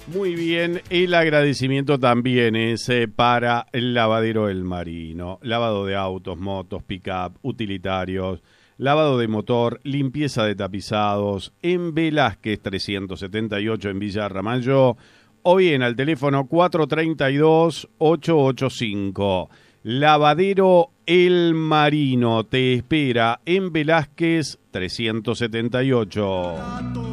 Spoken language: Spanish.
Muy bien, el agradecimiento también es para el lavadero El Marino. Lavado de autos, motos, pick-up, utilitarios, lavado de motor, limpieza de tapizados en Velázquez 378 en Villa Ramallo o bien al teléfono 432-885. Lavadero El Marino te espera en Velázquez 378.